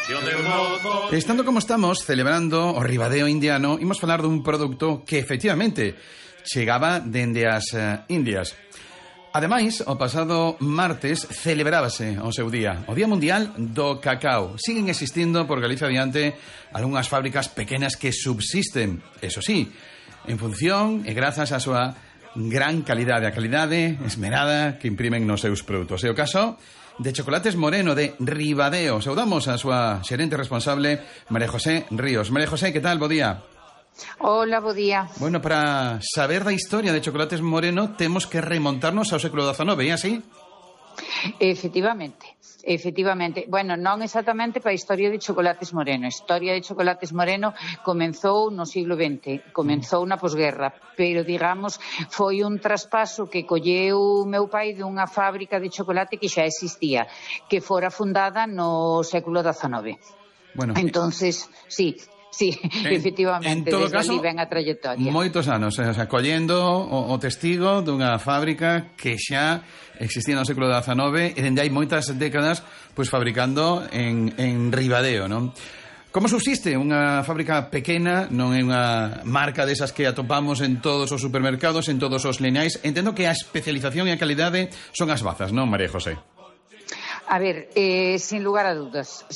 Estando como estamos, celebrando o Ribadeo indiano, imos falar dun produto que efectivamente chegaba dende as Indias. Ademais, o pasado martes celebrábase o seu día, o Día Mundial do Cacao. Siguen existindo por Galicia adiante algunhas fábricas pequenas que subsisten, eso sí, en función e grazas á súa gran calidade, a calidade esmerada que imprimen nos seus produtos. É o caso de Chocolates Moreno de Ribadeo. Saudamos a súa xerente responsable, María José Ríos. María José, que tal? Bo día. Hola, bo día. Bueno, para saber da historia de Chocolates Moreno temos que remontarnos ao século XIX, é así? Efectivamente. Bueno, non exactamente para a historia de Chocolates Moreno. A historia de Chocolates Moreno comenzou no siglo XX, comenzou na posguerra, pero, digamos, foi un traspaso que colleu meu pai dunha fábrica de chocolate que xa existía, que fora fundada no século XIX. Bueno, entonces, sí, efectivamente, en todo desde caso, ali ven a trayectoria. Moitos anos, o sea, collendo o testigo dunha fábrica que xa existía no século XIX e dende hai moitas décadas pois fabricando en Ribadeo, non? Como subsiste unha fábrica pequena, non é unha marca desas que atopamos en todos os supermercados, en todos os lineais? Entendo que a especialización e a calidade son as bazas, non, María José? A ver, sin lugar a dudas.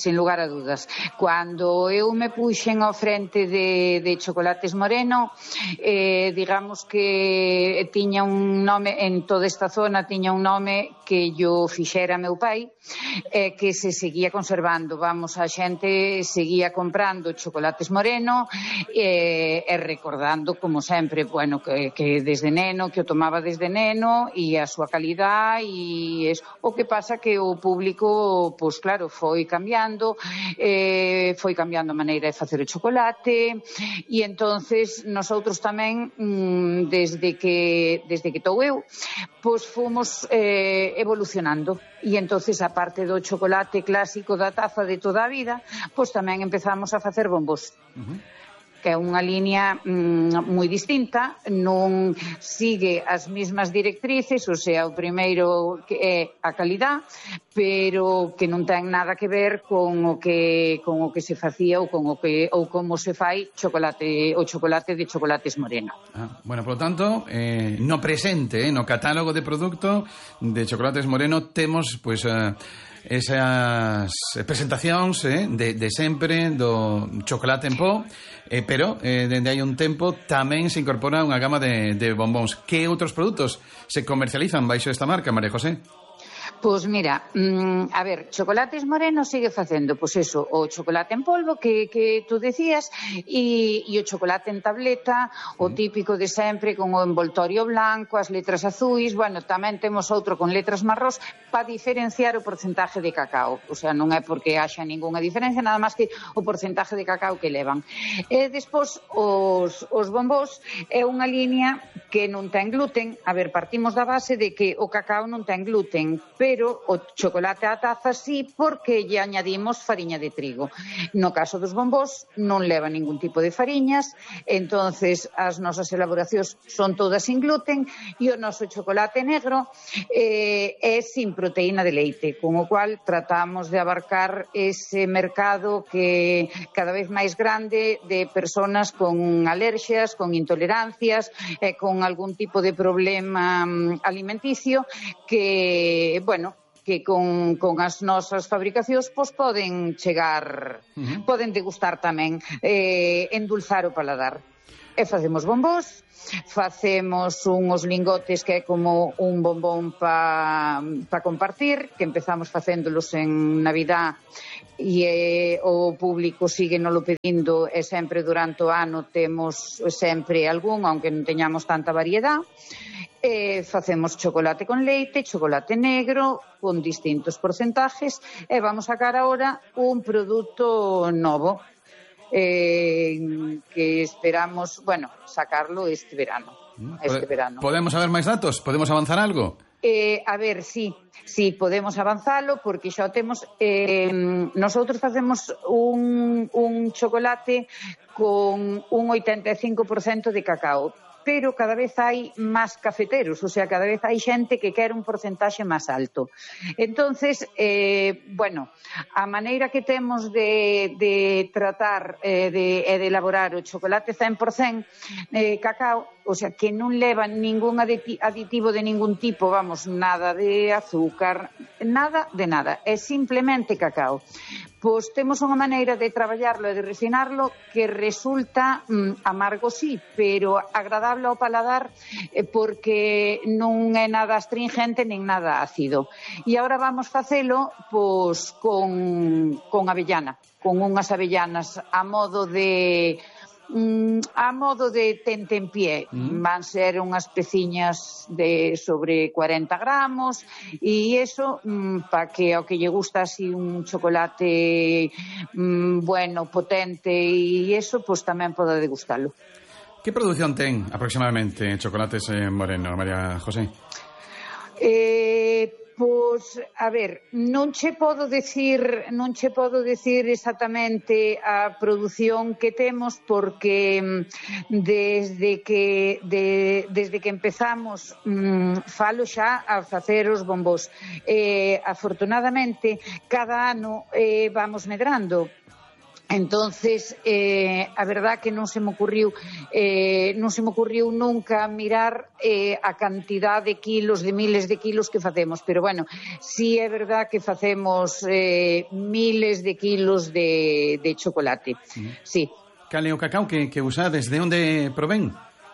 Cando eu me puxen ao frente de Chocolates Moreno, digamos que tiña un nome, en toda esta zona tiña un nome que yo fixera meu pai, que se seguía conservando. Vamos, a xente seguía comprando Chocolates Moreno e recordando, como sempre, bueno, que desde neno, que o tomaba desde neno, e a súa calidad, e o que pasa que o público, pois claro, foi cambiando a maneira de facer o chocolate, e entonces nosotros tamén, desde que estou eu, pois fomos evolucionando, e entonces, a parte do chocolate clásico da taza de toda a vida, pois tamén empezamos a facer bombos. Que é unha liña moi distinta, non sigue as mesmas directrices, o sea, o primeiro que é a calidad, pero que non ten nada que ver con o que se facía ou como se fai o chocolate de Chocolates Moreno. Bueno, por lo tanto, no presente, no catálogo de produto de Chocolates Moreno temos, pois, esas presentacións de sempre do chocolate en pó, pero dende hai un tempo tamén se incorpora unha gama de bombóns. Que outros produtos se comercializan baixo esta marca, María José? Pois mira, a ver, Chocolates Moreno sigue facendo, pois eso, o chocolate en polvo que tú decías, e o chocolate en tableta, o típico de sempre, con o envoltorio blanco, as letras azuis. Bueno, tamén temos outro con letras marrós para diferenciar o porcentaje de cacao. O sea, non é porque haxa ningunha diferencia, nada máis que o porcentaje de cacao que levan. E despois, os bombós é unha liña que non ten gluten. A ver, partimos da base de que o cacao non ten gluten, pero o chocolate á taza sí, porque lle añadimos fariña de trigo. No caso dos bombós non leva ningún tipo de fariñas, entonces as nosas elaboracións son todas sin gluten, e o noso chocolate negro é sin proteína de leite, con o cual tratamos de abarcar ese mercado que cada vez máis grande de personas con alerxias, con intolerancias, con algún tipo de problema alimenticio que, bueno, que con as nosas fabricacións pois poden chegar, poden degustar tamén, endulzar o paladar. E facemos bombós, facemos unhos lingotes que é como un bombón pa compartir, que empezamos facéndolos en Navidad, e o público sigue nolo pedindo, e sempre durante o ano temos sempre algún, aunque non teñamos tanta variedad. Facemos chocolate con leite, chocolate negro, con distintos porcentajes, e vamos sacar agora un produto novo que esperamos, bueno, sacarlo este verano. Podemos saber máis datos? Podemos avanzar algo? A ver, sí, podemos avanzalo, porque xa o temos. Nosotros facemos un chocolate con un 85% de cacao, pero cada vez hai máis cafeteros, o sea, cada vez hai xente que quere un porcentaxe máis alto. Entonces, bueno, a maneira que temos de tratar e de elaborar o chocolate 100% cacao, o sea, que non leva ningún aditivo de ningún tipo, vamos, nada de azúcar, nada de nada, é simplemente cacao. Pois temos unha maneira de traballarlo e de refinarlo que resulta amargo sí, pero agradable ao paladar porque non é nada astringente nin nada ácido. E agora vamos facelo pois con avellana, con unhas avellanas a modo de tentempié. Van ser unhas peciñas de sobre 40 gramos e iso para que ao que lle gusta así un chocolate bueno, potente e iso, pois tamén poda degustalo. Que produción ten aproximadamente Chocolates Moreno, María José? Pois, a ver, non che podo dicir exactamente a produción que temos porque desde que empezamos falo xa a facer os bombós. Afortunadamente, cada ano vamos medrando. Entonces, a verdad que non se me ocurriu nunca mirar a cantidad de kilos, de miles de kilos que facemos, pero bueno, sí é verdad que facemos miles de kilos de chocolate, sí. Cal é o cacao que usades? De onde provén?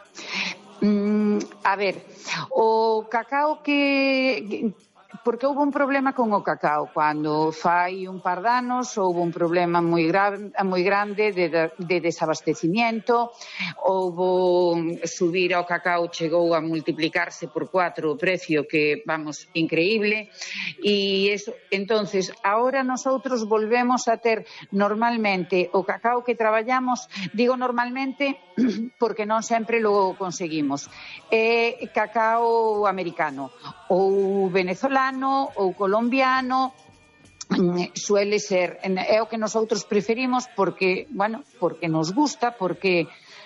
A ver, o cacao que... Porque houve un problema con o cacao cando fai un par de anos, houve un problema moi grande de desabastecimiento, houve subir ao cacao, chegou a multiplicarse por 4 o precio, que, vamos, increíble, e eso, entonces, ahora nosotros volvemos a ter normalmente o cacao que traballamos, digo normalmente porque non sempre lo conseguimos, é cacao americano ou venezolano ou colombiano, suele ser, é o que nosotros preferimos porque, bueno, porque nos gusta, porque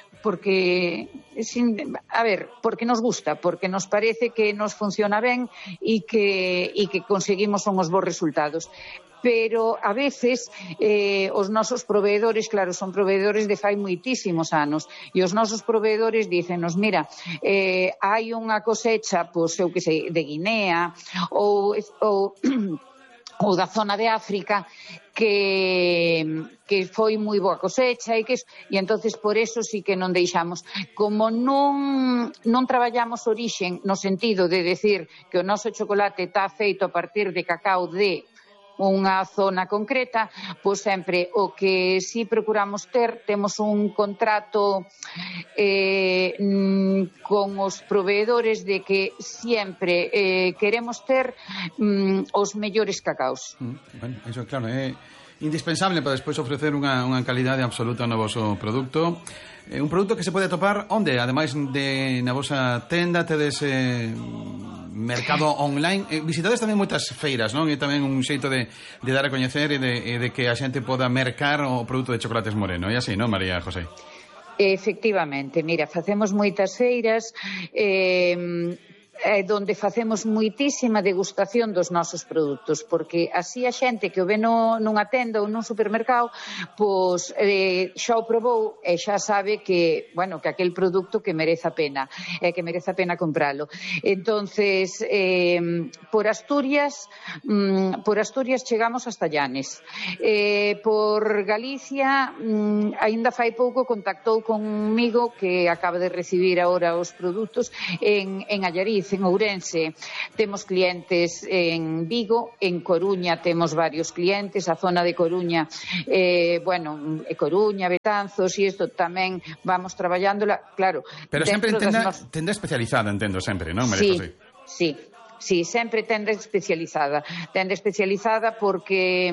nos gusta, porque nos parece que nos funciona ben e que conseguimos uns bons resultados. Pero a veces os nosos proveedores, claro, son proveedores de fai moitísimos anos, e os nosos proveedores dícenos, mira, hai unha cosecha, pois eu que sei, de Guinea ou da zona de África que foi moi boa cosecha e entonces por eso sí que non deixamos, como non traballamos orixe no sentido de decir que o noso chocolate está feito a partir de cacao de unha zona concreta, pois sempre o que si procuramos ter, temos un contrato con os proveedores de que sempre queremos ter os mellores cacaos. Bueno, iso claro, é indispensable para despois ofrecer unha calidade absoluta no voso produto. Un produto que se pode atopar onde? Ademais de na vosa tenda, tedes mercado online, visitades tamén moitas feiras, non? E tamén un xeito de dar a coñecer e de que a xente poda mercar o produto de Chocolates Moreno, e así, non, María José? Efectivamente, mira, facemos moitas feiras donde facemos moitísima degustación dos nosos produtos, porque así a xente que o ve nunha tenda ou nun supermercado, pois xa o probou e xa sabe que, bueno, que aquel produto que merece a pena, que merece a pena compralo. Entonces, por Asturias chegamos hasta Llanes. Por Galicia, aínda fai pouco contactou conmigo, que acaba de recibir agora os produtos en Allariz, en Ourense. Temos clientes en Vigo, en Coruña temos varios clientes, a zona de Coruña, Coruña, Betanzos, e isto tamén vamos traballándola, claro. Pero sempre tenda especializada, entendo, sempre, non, María José? Sí, sempre tenda especializada. Tenda especializada porque,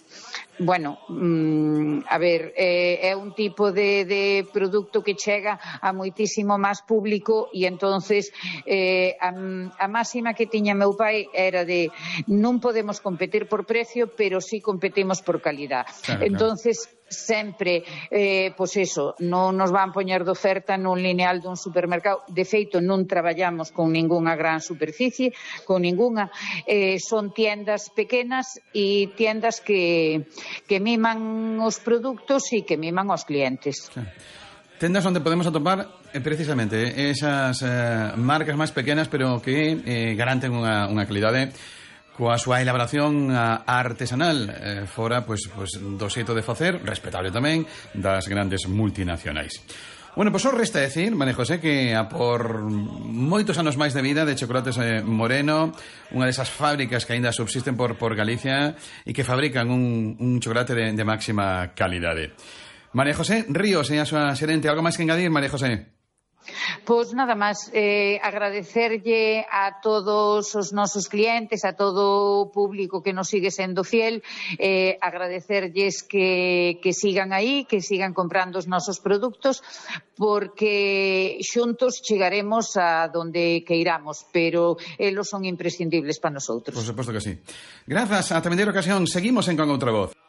a ver, é un tipo de produto que chega a moitísimo máis público e entonces a máxima que tiña meu pai era de non podemos competir por precio, pero sí competimos por calidad. Claro, entonces, sempre, pois eso, non nos van poñer de oferta nun lineal dun supermercado. De feito, non traballamos con ningunha gran superficie, con ningunha. Son tiendas pequenas e tiendas que miman os produtos e que miman os clientes. Sí. Tendas onde podemos atopar precisamente esas marcas máis pequenas, pero que garanten unha calidade coa súa elaboración artesanal, fora pues, do xeito de facer, respetable tamén, das grandes multinacionais. Bueno, pois só resta decir, María José, que a por moitos anos máis de vida de Chocolates Moreno, unha desas fábricas que aínda subsisten por Galicia e que fabrican un chocolate de máxima calidade. María José Ríos, a súa xerente, algo máis que engadir, María José? Pois nada máis, agradecerlle a todos os nosos clientes, a todo o público que nos sigue sendo fiel, agradecerlles que sigan aí, que sigan comprando os nosos produtos, porque xuntos chegaremos a donde queiramos, pero elos son imprescindibles para nosotros. Por suposto que sí. Grazas, ata vindeira ocasión, seguimos en Con Outra Voz.